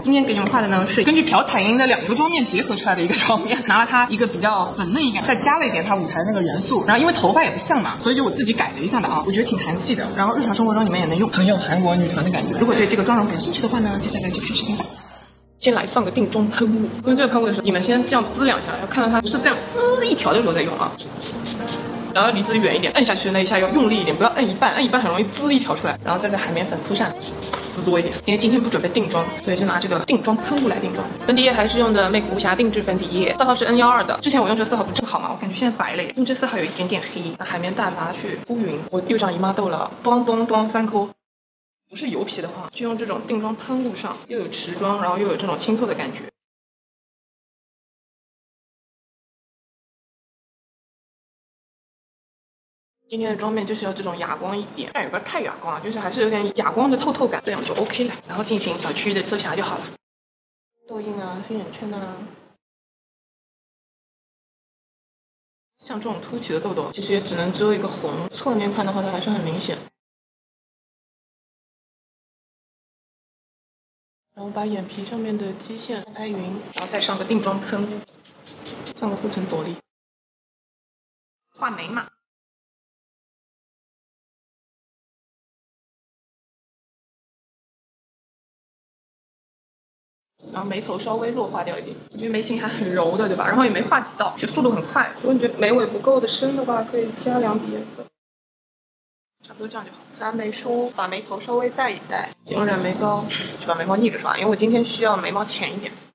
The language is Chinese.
今天给你们画的呢是根据朴彩英的2个妆面结合出来的一个妆面，拿了它一个比较粉嫩一点，再加了一点它舞台那个元素，然后因为头发也不像嘛，所以就我自己改了一下的啊，我觉得挺韩系的，然后日常生活中你们也能用，很有韩国女团的感觉。如果对这个妆容感兴趣的话呢，接下来就开视频吧。先来上个定妆喷雾，用这个喷雾的时候，你们先这样滋2下，要看到它不是这样滋一条的时候再用啊。然后离自己远一点，摁下去的那一下要用力一点，不要摁一半，摁一半很容易滋一条出来。然后再在海绵粉涂上，滋多一点。因为今天不准备定妆，所以就拿这个定妆喷雾来定妆。粉底液还是用的 MAC 无瑕定制粉底液，色号是 N12的。之前我用这个色号不正好吗？我感觉现在白了耶，用这色号有一点点黑。拿海绵蛋把它去敷匀。我又长姨妈痘了，咚咚咚3抠。不是油皮的话，就用这种定妆喷雾上，又有持妆，然后又有这种清透的感觉。今天的妆面就是要这种哑光一点，但也不要太哑光啊，就是还是有点哑光的透透感，这样就 OK 了。然后进行小区域的遮瑕就好了，痘印啊、黑眼圈啊，像这种凸起的痘痘，其实也只能遮一个红，侧面看的话它还是很明显。然后把眼皮上面的基线拍匀，然后再上个定妆喷雾，上个护唇佐力，画眉嘛。然后眉头稍微弱化掉一点，我觉得眉形还很柔的，对吧？然后也没画几道，就速度很快。如果你觉得眉尾不够的深的话，可以加2笔颜色，差不多这样就好。拿眉梳把眉头稍微带一带，用染眉膏去把眉毛逆着刷，因为我今天需要眉毛浅一点。